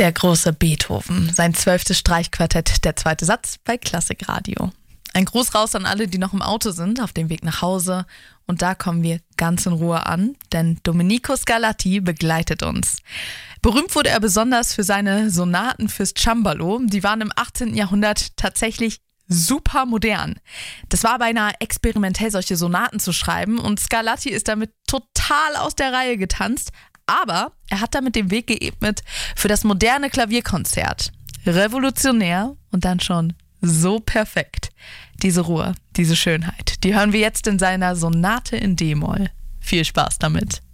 Der große Beethoven, sein 12. Streichquartett, der 2. Satz bei Klassikradio. Ein Gruß raus an alle, die noch im Auto sind, auf dem Weg nach Hause. Und da kommen wir ganz in Ruhe an, denn Domenico Scarlatti begleitet uns. Berühmt wurde er besonders für seine Sonaten fürs Cembalo. Die waren im 18. Jahrhundert tatsächlich super modern. Das war beinahe experimentell, solche Sonaten zu schreiben, und Scarlatti ist damit total aus der Reihe getanzt. Aber er hat damit den Weg geebnet für das moderne Klavierkonzert. Revolutionär und dann schon so perfekt. Diese Ruhe, diese Schönheit, die hören wir jetzt in seiner Sonate in D-Moll. Viel Spaß damit.